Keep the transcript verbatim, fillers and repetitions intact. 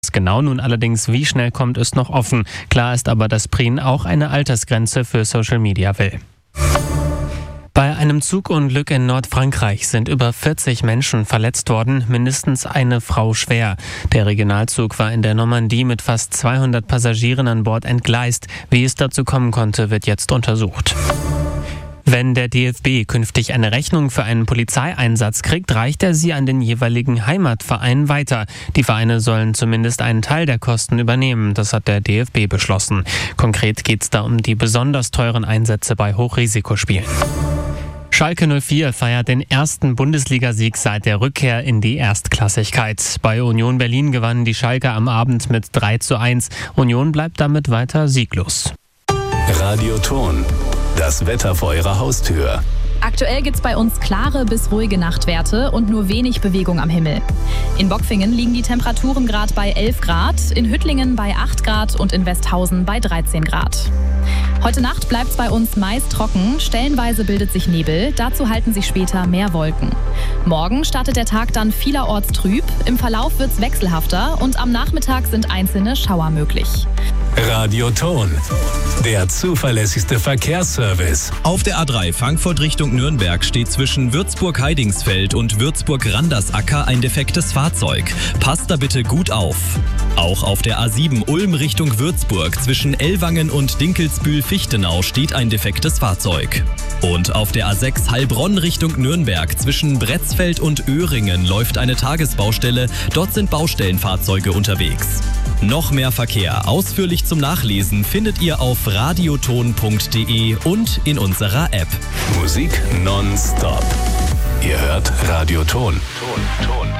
Genau nun allerdings, wie schnell kommt, ist noch offen. Klar ist aber, dass Prien auch eine Altersgrenze für Social Media will. Bei einem Zugunglück in Nordfrankreich sind über vierzig Menschen verletzt worden, mindestens eine Frau schwer. Der Regionalzug war in der Normandie mit fast zweihundert Passagieren an Bord entgleist. Wie es dazu kommen konnte, wird jetzt untersucht. Wenn der D F B künftig eine Rechnung für einen Polizeieinsatz kriegt, reicht er sie an den jeweiligen Heimatverein weiter. Die Vereine sollen zumindest einen Teil der Kosten übernehmen. Das hat der D F B beschlossen. Konkret geht es da um die besonders teuren Einsätze bei Hochrisikospielen. Schalke null vier feiert den ersten Bundesligasieg seit der Rückkehr in die Erstklassigkeit. Bei Union Berlin gewannen die Schalker am Abend mit drei zu eins. Union bleibt damit weiter sieglos. Radioton. Das Wetter vor Ihrer Haustür. Aktuell gibt es bei uns klare bis ruhige Nachtwerte und nur wenig Bewegung am Himmel. In Bockfingen liegen die Temperaturen gerade bei elf Grad, in Hüttlingen bei acht Grad und in Westhausen bei dreizehn Grad. Heute Nacht bleibt es bei uns meist trocken, stellenweise bildet sich Nebel, dazu halten sich später mehr Wolken. Morgen startet der Tag dann vielerorts trüb, im Verlauf wird es wechselhafter und am Nachmittag sind einzelne Schauer möglich. Radioton, der zuverlässigste Verkehrsservice. Auf der A drei Frankfurt Richtung Nürnberg steht zwischen Würzburg-Heidingsfeld und Würzburg-Randersacker ein defektes Fahrzeug. Passt da bitte gut auf. Auch auf der A sieben Ulm Richtung Würzburg zwischen Ellwangen und Dinkelsbühl-Fichtenau steht ein defektes Fahrzeug. Und auf der A sechs Heilbronn Richtung Nürnberg zwischen Bretzfeld und Öhringen läuft eine Tagesbaustelle. Dort sind Baustellenfahrzeuge unterwegs. Noch mehr Verkehr ausführlich zum Nachlesen findet ihr auf radioton punkt de und in unserer App. Musik nonstop. Ihr hört Radioton. Ton, Ton.